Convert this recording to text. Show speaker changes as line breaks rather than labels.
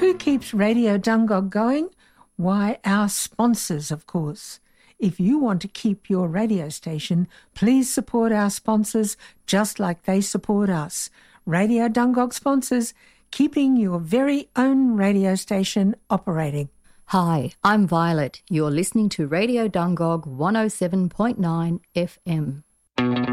Who keeps Radio Dungog going? Why, our sponsors, of course. If you want to keep your radio station, please support our sponsors just like they support us. Radio Dungog sponsors, keeping your very own radio station operating.
Hi, I'm Violet. You're listening to Radio Dungog 107.9 FM.